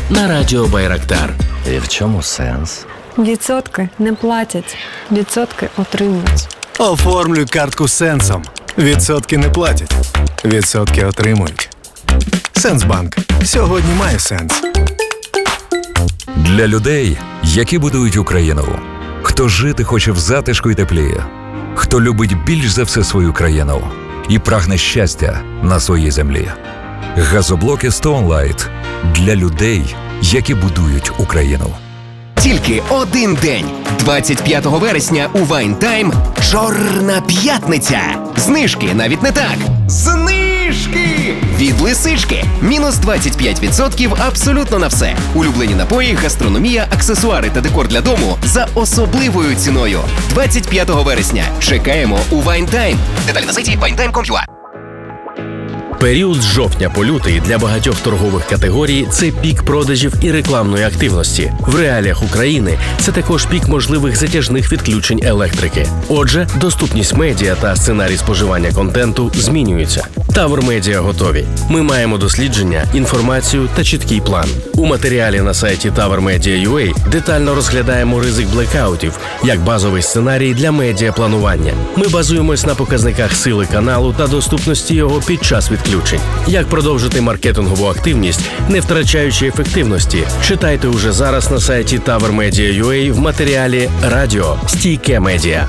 на радіо Байрактар. І в чому сенс? Відсотки не платять, відсотки отримують. Оформлюй картку з Сенсом. Відсотки не платять, відсотки отримують. Сенсбанк. Сьогодні має сенс. Для людей, які будують Україну. Хто жити хоче в затишку й теплі. Хто любить більш за все свою країну і прагне щастя на своїй землі. Газоблоки Stone Light для людей, які будують Україну. Тільки один день. 25 вересня у Вайнтайм Чорна п'ятниця. Знижки навіть не так. Знижки! Від Лисички. Мінус 25% абсолютно на все. Улюблені напої, гастрономія, аксесуари та декор для дому за особливою ціною. 25 вересня. Чекаємо у Вайнтайм. Деталі на сайті winetime.com.ua. Період з жовтня по лютий для багатьох торгових категорій – це пік продажів і рекламної активності. В реаліях України це також пік можливих затяжних відключень електрики. Отже, доступність медіа та сценарій споживання контенту змінюються. Тавр Медіа готові. Ми маємо дослідження, інформацію та чіткий план. У матеріалі на сайті TowerMedia.ua детально розглядаємо ризик блекаутів як базовий сценарій для медіапланування. Ми базуємось на показниках сили каналу та доступності його під час відключень. Як продовжити маркетингову активність, не втрачаючи ефективності? Читайте уже зараз на сайті TowerMedia.ua в матеріалі «Радіо. Стійке медіа».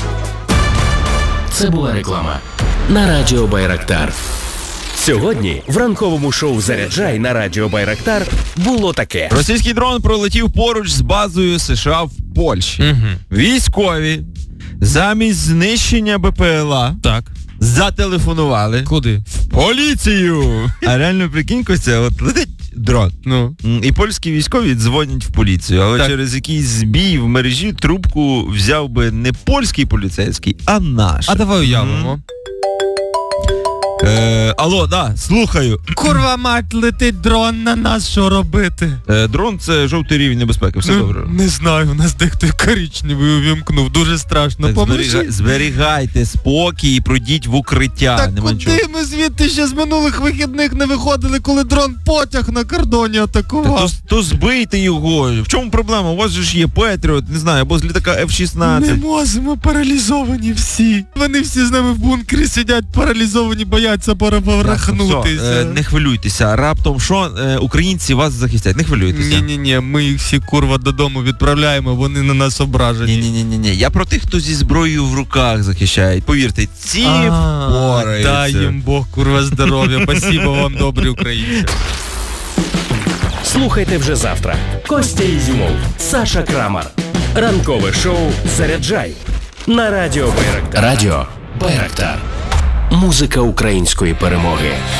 Це була реклама на радіо Байрактар. Сьогодні в ранковому шоу «Заряджай» на радіо Байрактар було таке. Російський дрон пролетів поруч з базою США в Польщі. Військові замість знищення БПЛА зателефонували. Куди? В поліцію! А реально, прикинь, Костя, от летить дрон. І польські військові дзвонять в поліцію, але через якийсь збій в мережі трубку взяв би не польський поліцейський, а наш. А давай уявимо. Алло, слухаю. Курва мать, летить дрон на нас, що робити? Дрон – це жовтий рівень небезпеки, все добре. Не знаю, у нас дехто коричневий увімкнув, дуже страшно. Зберігайте спокій і пройдіть в укриття. Так куди ми звідти ще з минулих вихідних не виходили, коли дрон потяг на кордоні атакував? То збийте його. В чому проблема? У вас же ж є Петріот, не знаю, або з літака F-16. Не можемо, паралізовані всі. Вони всі з нами в бункері сидять паралізовані, бояться повернутися. Не хвилюйтеся. Раптом що, українці вас захистять. Не хвилюйтеся. Ні, ми їх всі, курва, додому відправляємо, вони на нас ображені. Ні. Я про тих, хто зі зброєю в руках захищає. Повірте, ці впораються. Дай їм Бог, курва, здоров'я. Спасибо вам, добрі українці. Слухайте вже завтра. Костя Ізюмов, Саша Крамар. Ранкове шоу «Заряджай» на радіо Байрактар. Радіо Байрактар. Музика української перемоги.